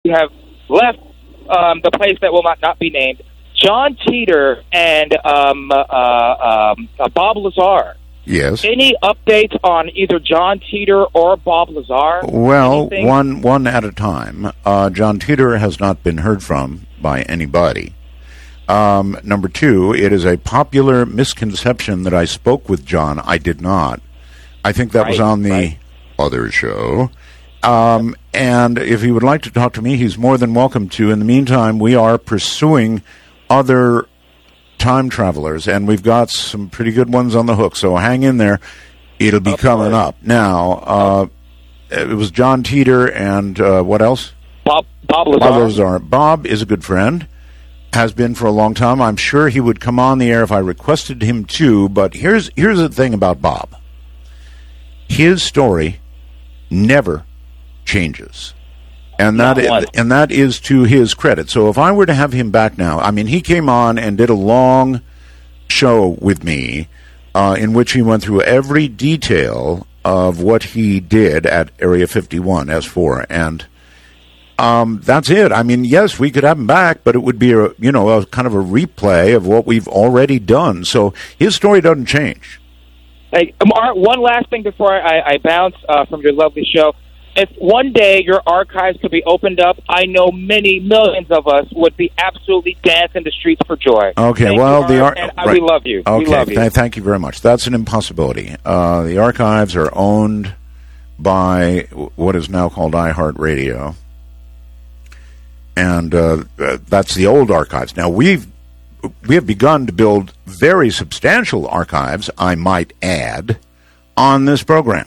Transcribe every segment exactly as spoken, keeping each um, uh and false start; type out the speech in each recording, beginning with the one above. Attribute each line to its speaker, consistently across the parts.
Speaker 1: you have left um, the place that will not, not be named, John Teeter and um, uh, um, uh, Bob Lazar.
Speaker 2: Yes.
Speaker 1: Any updates on either John Teeter or Bob Lazar?
Speaker 2: Well,
Speaker 1: Anything?
Speaker 2: one one at a time. Uh, John Teeter has not been heard from by anybody. Um, number two, it is a popular misconception that I spoke with John. I did not. I think that
Speaker 1: right,
Speaker 2: was on the
Speaker 1: right.
Speaker 2: other show. Um, and if he would like to talk to me, he's more than welcome to. In the meantime, we are pursuing other time travelers, and we've got some pretty good ones on the hook, so hang in there. It'll be
Speaker 1: of
Speaker 2: coming
Speaker 1: course.
Speaker 2: up. Now, uh, it was John Teeter and uh, what else?
Speaker 1: Bob, Bob Lazar.
Speaker 2: Bob Lazar. Bob is a good friend, has been for a long time. I'm sure he would come on the air if I requested him to, but here's here's the thing about Bob. His story never changes. And that is, and that is to his credit. So if I were to have him back now, I mean, he came on and did a long show with me uh, in which he went through every detail of what he did at Area fifty-one, S four, and um, that's it. I mean, yes, we could have him back, but it would be a you know a kind of a replay of what we've already done. So his story doesn't change.
Speaker 1: Hey, Art, one last thing before I, I bounce uh, from your lovely show. If one day your archives could be opened up, I know many millions of us would be absolutely dancing the streets for joy.
Speaker 2: Okay,
Speaker 1: Thank
Speaker 2: well,
Speaker 1: you,
Speaker 2: the
Speaker 1: Art,
Speaker 2: ar-
Speaker 1: and, uh,
Speaker 2: right.
Speaker 1: we love you.
Speaker 2: Okay,
Speaker 1: we love you.
Speaker 2: Th- thank you very much. That's an impossibility. Uh, the archives are owned by what is now called iHeartRadio, and uh, that's the old archives. Now we've we have begun to build very substantial archives, I might add, on this program.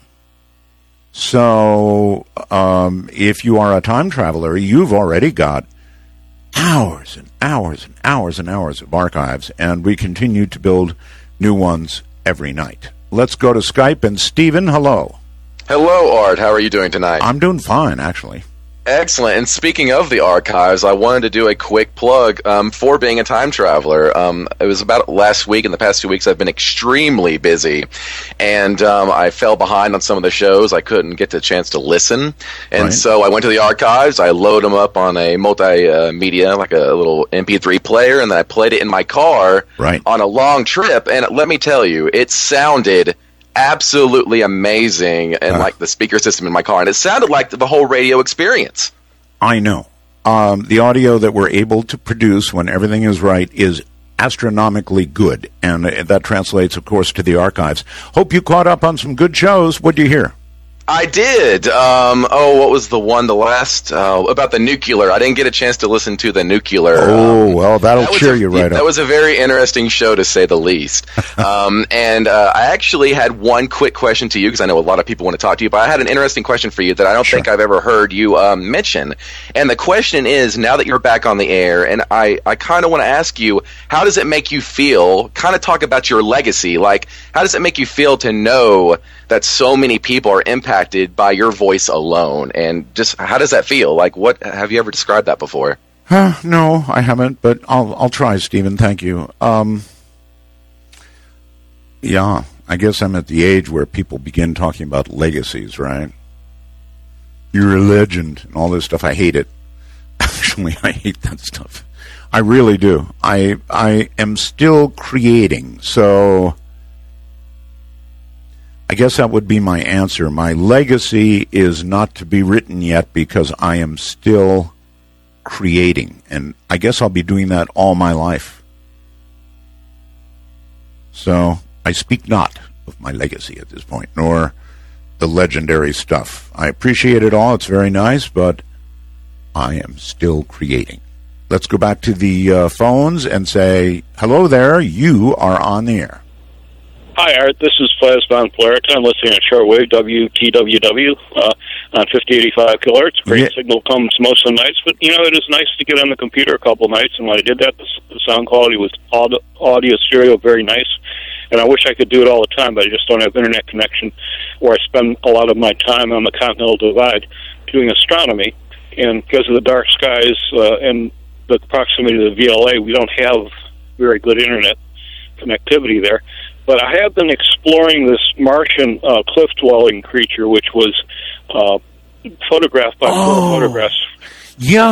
Speaker 2: So, um, if you are a time traveler, you've already got hours and hours and hours and hours of archives, and we continue to build new ones every night. Let's go to Skype, and Stephen, hello.
Speaker 3: Hello, Art. How are you doing tonight?
Speaker 2: I'm doing fine, actually.
Speaker 3: Excellent. And speaking of the archives, I wanted to do a quick plug um, for being a time traveler. Um, it was about last week. In the past two weeks, I've been extremely busy, and um, I fell behind on some of the shows. I couldn't get the chance to listen, and
Speaker 2: Right.
Speaker 3: so I went to the archives. I loaded them up on a multimedia, like a little M P three player, and then I played it in my car
Speaker 2: Right.
Speaker 3: on a long trip. And let me tell you, it sounded absolutely amazing, and
Speaker 2: Uh.
Speaker 3: like the speaker system in my car, and it sounded like the whole radio experience.
Speaker 2: I know. Um, the audio that we're able to produce when everything is right is astronomically good, and uh, that translates, of course, to the archives. Hope you caught up on some good shows. What'd you hear?
Speaker 3: I did. Um, oh, what was the one, the last, uh, about the nuclear? I didn't get a chance to listen to the nuclear.
Speaker 2: Oh,
Speaker 3: um,
Speaker 2: well, that'll
Speaker 3: that was
Speaker 2: cheer
Speaker 3: a,
Speaker 2: you right
Speaker 3: That
Speaker 2: up.
Speaker 3: was a very interesting show, to say the least. um, and uh, I actually had one quick question to you, because I know a lot of people want to talk to you, but I had an interesting question for you that I don't
Speaker 2: Sure.
Speaker 3: think I've ever heard you um, mention. And the question is, now that you're back on the air, and I, I kind of want to ask you, how does it make you feel, kind of talk about your legacy, like, how does it make you feel to know that so many people are impacted by your voice alone, and just how does that feel? Like, what have you ever described that before?
Speaker 2: Uh, no, I haven't, but I'll I'll try, Stephen. Thank you. Um, yeah, I guess I'm at the age where people begin talking about legacies, right? You're a legend and all this stuff. I hate it. Actually, I hate that stuff. I really do. I I am still creating, so I guess that would be my answer. My legacy is not to be written yet because I am still creating, and I guess I'll be doing that all my life. So I speak not of my legacy at this point, nor the legendary stuff. I appreciate it all. It's very nice, but I am still creating. Let's go back to the uh, phones and say, hello there, you are on the air.
Speaker 4: Hi, Art. This is Flas Von Polarica. I'm listening on shortwave W T W W uh, on fifty eighty-five kilohertz. Great
Speaker 2: Yeah.
Speaker 4: signal comes most of the nights, but, you know, it is nice to get on the computer a couple nights, and when I did that, the, the sound quality was audio, audio stereo, very nice, and I wish I could do it all the time, but I just don't have internet connection, where I spend a lot of my time on the Continental Divide doing astronomy, and because of the dark skies uh, and the proximity to the V L A, we don't have very good internet connectivity there. But I have been exploring this Martian uh, cliff-dwelling creature, which was uh, photographed by
Speaker 2: Oh.
Speaker 4: four photographs
Speaker 2: Yeah.